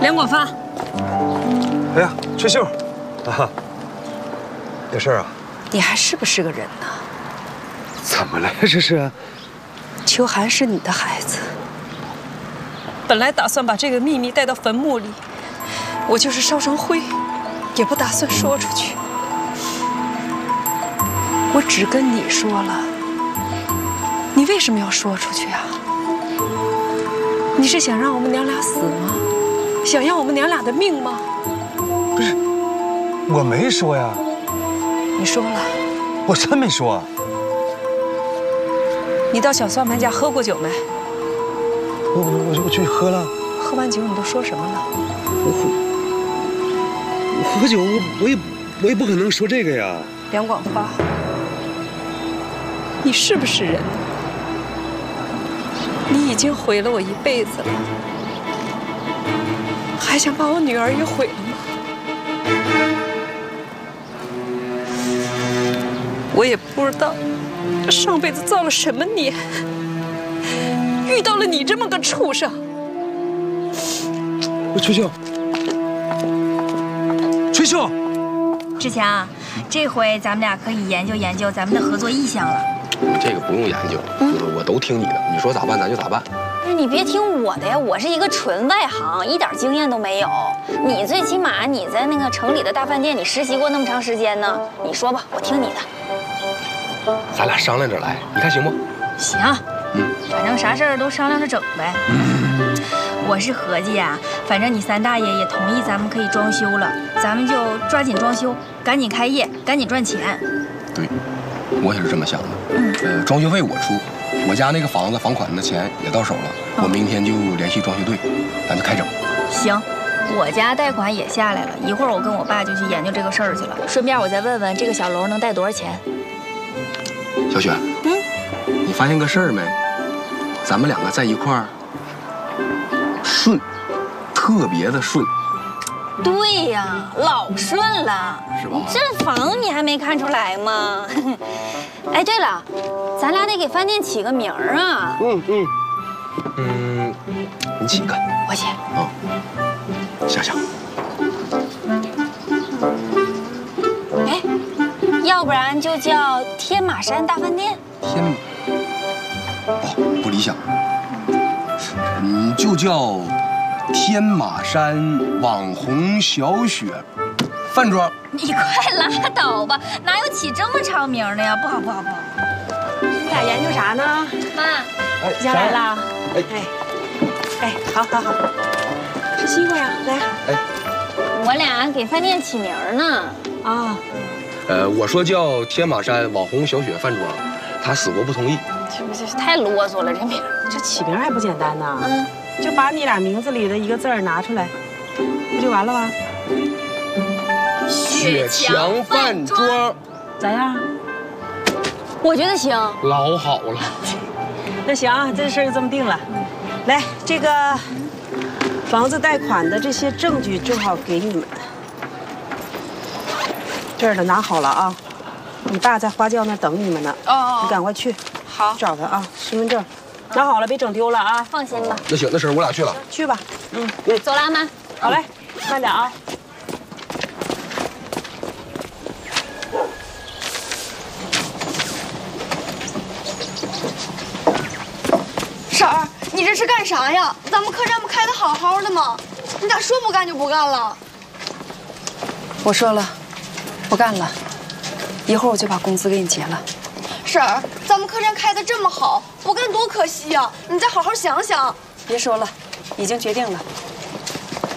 梁广发。 哎呀，翠秀，啊，有事啊？ 你还是不是个人呢？ 怎么了呀？这是？ 秋寒是你的孩子，本来打算把这个秘密带到坟墓里，我就是烧成灰，也不打算说出去。我只跟你说了，你为什么要说出去啊？你是想让我们娘俩死吗？想要我们娘俩的命吗？ 不是，我没说呀。 你说了。 我真没说。 你到小算盘家喝过酒没？ 我去喝了。 喝完酒你都说什么了？ 我喝酒，我也不可能说这个呀。 梁广发，你是不是人？你已经毁了我一辈子了，还想把我女儿也毁了吗？我也不知道上辈子造了什么孽，遇到了你这么个畜生。 翠秀，翠秀， 志强，这回咱们俩可以研究研究咱们的合作意向了。 这个不用研究，我都听你的，你说咋办咱就咋办。 你别听我的呀，我是一个纯外行，一点经验都没有。你最起码你在那个城里的大饭店，你实习过那么长时间呢。你说吧，我听你的。 咱俩商量着来，你看行不？ 行，反正啥事儿都商量着整呗。我是合计呀，反正你三大爷也同意咱们可以装修了，咱们就抓紧装修，赶紧开业，赶紧赚钱。 对，我也是这么想的。装修费我出，我家那个房子房款的钱也到手了，我明天就联系装修队，咱就开整。 行，我家贷款也下来了，一会儿我跟我爸就去研究这个事儿去了，顺便我再问问这个小楼能贷多少钱。 小雪，你发现个事儿没？咱们两个在一块儿顺，特别的顺。 对呀，老顺了， 是吧？ 这房你还没看出来吗？哎，对了，咱俩得给饭店起个名儿啊。 你起个， 我起。 想。 哎，要不然就叫天马山大饭店。 不理想，就叫天马山网红小雪饭庄。 你快拉倒吧，哪有起这么长名的呀？不好。 你俩研究啥呢？ 妈， 家来了。好，吃西瓜呀，来。 我俩给饭店起名呢。 啊。 我说叫天马山网红小雪饭庄，他死活不同意。 这太啰嗦了，这名。 这起名还不简单呢？就把你俩名字里的一个字儿拿出来，不就完了吗？ 雪强饭庄， 咋样？ 我觉得行。 老好了。 那行啊，这事儿就这么定了。来，这个房子贷款的这些证据正好给你们。这儿的拿好了啊，你爸在花轿那等你们呢。你赶快去。 好， 找他啊，身份证拿好了，别整丢了啊。 放心吧。 那行，那婶我俩去了。 去吧。 走了，阿妈。 好嘞，慢点啊。 婶儿，你这是干啥呀？咱们客栈不开得好好的吗？你咋说不干就不干了？ 我说了，不干了，一会儿我就把工资给你结了。 婶儿，咱们客栈开得这么好，不干多可惜呀！你再好好想想。 别说了，已经决定了。